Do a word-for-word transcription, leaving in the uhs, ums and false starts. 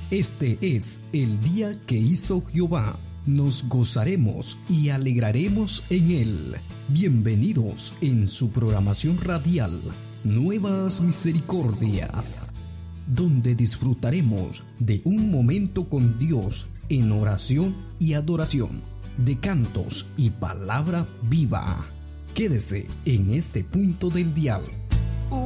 Este es el día que hizo Jehová. Nos gozaremos y alegraremos en él. Bienvenidos en su programación radial, Nuevas Misericordias, donde disfrutaremos de un momento con Dios en oración y adoración, de cantos y palabra viva. Quédese en este punto del dial